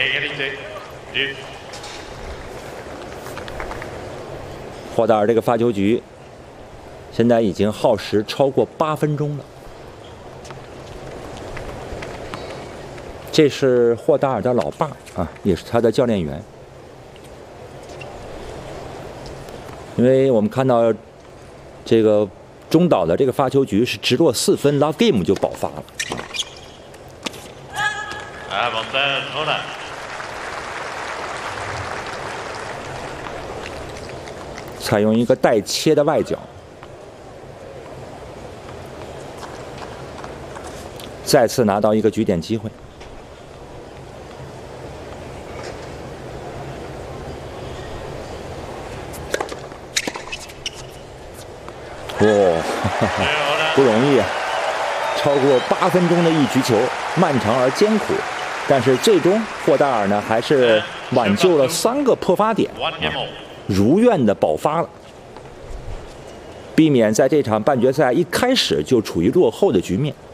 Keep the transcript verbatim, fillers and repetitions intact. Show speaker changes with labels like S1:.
S1: 霍达尔这个发球局现在已经耗时超过八分钟了。这是霍达尔的老爸啊，也是他的教练员。因为我们看到这个中岛的这个发球局是直落四分 ，Love Game 就爆发了。
S2: 啊，王丹好了。
S1: 采用一个带切的外角，再次拿到一个局点机会。哇、哦，不容易啊！超过八分钟的一局球，漫长而艰苦，但是最终霍达尔呢还是挽救了三个破发点。啊 如愿的爆发了，避免在这场半决赛一开始就处于落后的局面。